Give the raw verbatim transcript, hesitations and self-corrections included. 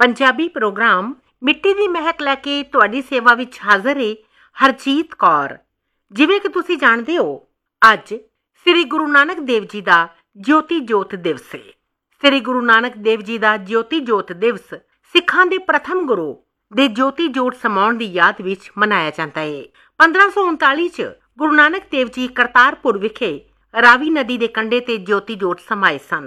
Punjabi programme ਮਿੱਟੀ ਦੀ ਮਹਿਕ ਲੈ ਕੇ ਤੁਹਾਡੀ ਸੇਵਾ ਵਿੱਚ ਹਾਜ਼ਰ ਹੈ ਹਰਜੀਤ ਕੌਰ। ਜਿਵੇਂ ਕਿ ਤੁਸੀਂ ਜਾਣਦੇ ਹੋ, ਅੱਜ ਸ੍ਰੀ ਗੁਰੂ ਨਾਨਕ ਦੇਵ ਜੀ ਦਾ ਜੋਤੀ ਜੋਤ ਦਿਵਸ ਹੈ। ਸ੍ਰੀ ਗੁਰੂ ਨਾਨਕ ਦੇਵ ਜੀ ਦਾ ਜੋਤੀ ਜੋਤ ਦਿਵਸ ਸਿੱਖਾਂ ਦੇ ਪ੍ਰਥਮ ਗੁਰੂ ਦੇ ਜੋਤੀ ਜੋਤ ਸਮਾਉਣ ਦੀ ਯਾਦ ਵਿੱਚ ਮਨਾਇਆ ਜਾਂਦਾ ਹੈ। ਪੰਦਰਾਂ ਸੌ ਉਨਤਾਲੀ ਚ ਗੁਰੂ ਨਾਨਕ ਦੇਵ ਜੀ ਕਰਤਾਰਪੁਰ ਵਿਖੇ ਰਾਵੀ ਨਦੀ ਦੇ ਕੰਢੇ ਤੇ ਜੋਤੀ ਜੋਤ ਸਮਾਏ ਸਨ।